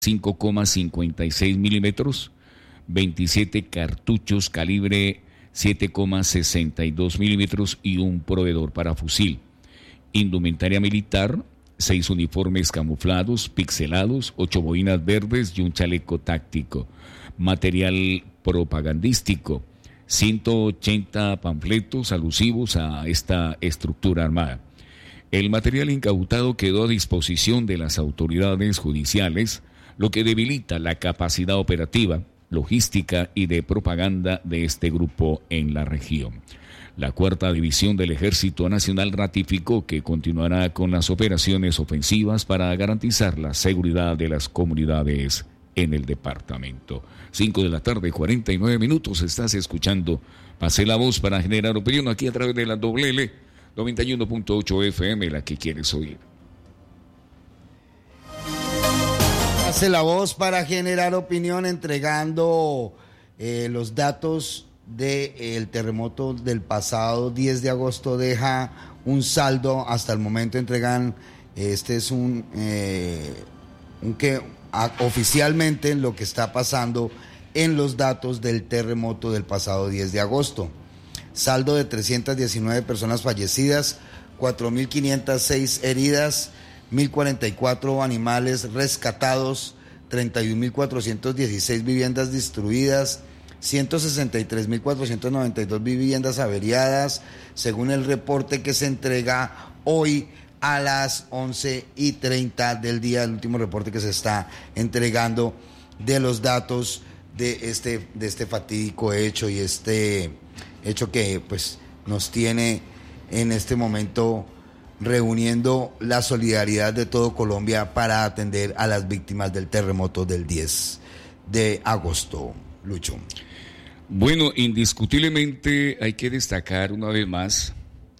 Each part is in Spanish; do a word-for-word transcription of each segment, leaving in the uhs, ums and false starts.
cinco coma cincuenta y seis milímetros, veintisiete cartuchos calibre siete coma sesenta y dos milímetros y un proveedor para fusil. Indumentaria militar, seis uniformes camuflados, pixelados, ocho boinas verdes y un chaleco táctico. Material propagandístico, ciento ochenta panfletos alusivos a esta estructura armada. El material incautado quedó a disposición de las autoridades judiciales, lo que debilita la capacidad operativa, logística y de propaganda de este grupo en la región. La Cuarta División del Ejército Nacional ratificó que continuará con las operaciones ofensivas para garantizar la seguridad de las comunidades en el departamento. Cinco de la tarde, cuarenta y nueve minutos, estás escuchando Pase la Voz para generar opinión aquí a través de la doble ele noventa y uno punto ocho F M, la que quieres oír. Pase la Voz para generar opinión, entregando eh, los datos del de, terremoto del pasado diez de agosto. Deja un saldo, hasta el momento entregan, este es un, eh, un que a, oficialmente lo que está pasando en los datos del terremoto del pasado diez de agosto. Saldo de trescientas diecinueve personas fallecidas, cuatro mil quinientas seis heridas, mil cuarenta y cuatro animales rescatados, treinta y un mil cuatrocientas dieciséis viviendas destruidas, ciento sesenta y tres mil cuatrocientas noventa y dos viviendas averiadas, según el reporte que se entrega hoy a las once y treinta del día, el último reporte que se está entregando de los datos de este, de este fatídico hecho y este hecho que pues nos tiene en este momento reuniendo la solidaridad de todo Colombia para atender a las víctimas del terremoto del diez de agosto. Lucho. Bueno, indiscutiblemente hay que destacar una vez más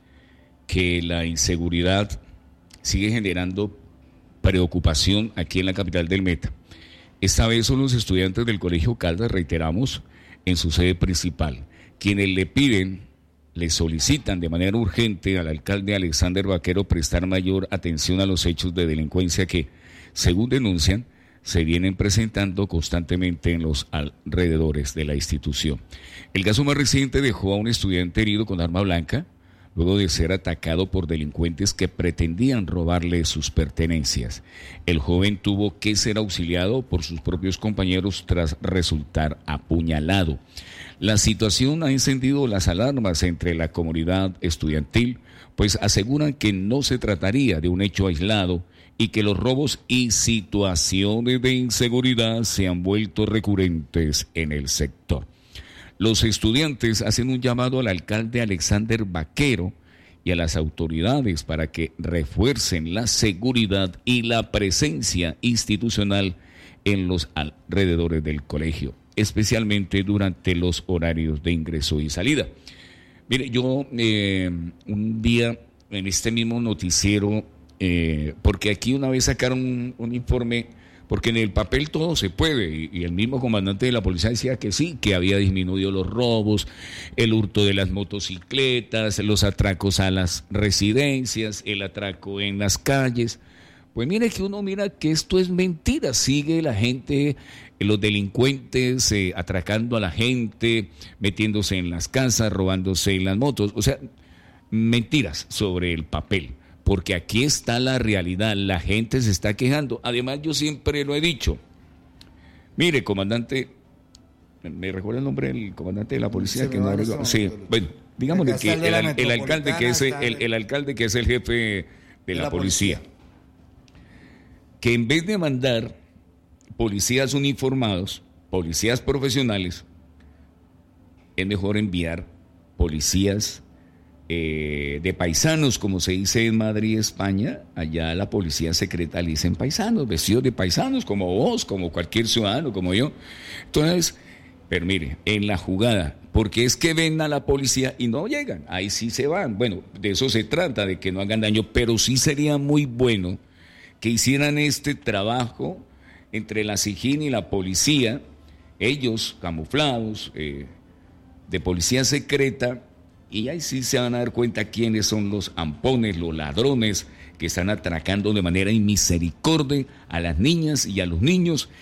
que la inseguridad sigue generando preocupación aquí en la capital del Meta. Esta vez son los estudiantes del Colegio Caldas, reiteramos, en su sede principal, quienes le piden, le solicitan de manera urgente al alcalde Alexander Vaquero prestar mayor atención a los hechos de delincuencia que, según denuncian, se vienen presentando constantemente en los alrededores de la institución. El caso más reciente dejó a un estudiante herido con arma blanca, luego de ser atacado por delincuentes que pretendían robarle sus pertenencias. El joven tuvo que ser auxiliado por sus propios compañeros tras resultar apuñalado. La situación ha encendido las alarmas entre la comunidad estudiantil, pues aseguran que no se trataría de un hecho aislado y que los robos y situaciones de inseguridad se han vuelto recurrentes en el sector. Los estudiantes hacen un llamado al alcalde Alexander Vaquero y a las autoridades para que refuercen la seguridad y la presencia institucional en los alrededores del colegio, especialmente durante los horarios de ingreso y salida. Mire, yo eh, un día en este mismo noticiero, eh, porque aquí una vez sacaron un, un informe, porque en el papel todo se puede, y, y el mismo comandante de la policía decía que sí, que había disminuido los robos, el hurto de las motocicletas, los atracos a las residencias, el atraco en las calles. Pues mire que uno mira que esto es mentira, sigue la gente, los delincuentes eh, atracando a la gente, metiéndose en las casas, robándose en las motos, o sea, mentiras sobre el papel, porque aquí está la realidad, la gente se está quejando. Además, yo siempre lo he dicho, mire, comandante, ¿me recuerda el nombre del comandante de la policía? Que no recuerdo. Sí, bueno, digámosle que el, el, el alcalde que es el, el alcalde que es el jefe de, de la, la policía, policía, que en vez de mandar policías uniformados, policías profesionales, es mejor enviar policías eh, de paisanos, como se dice en Madrid, España. Allá la policía secreta le dicen paisanos, vestidos de paisanos, como vos, como cualquier ciudadano, como yo. Entonces, pero mire, en la jugada, porque es que ven a la policía y no llegan, ahí sí se van. Bueno, de eso se trata, de que no hagan daño, pero sí sería muy bueno que hicieran este trabajo entre la SIJIN y la policía, ellos camuflados, eh, de policía secreta, Y ahí sí se van a dar cuenta quiénes son los ampones, los ladrones que están atracando de manera inmisericordia a las niñas y a los niños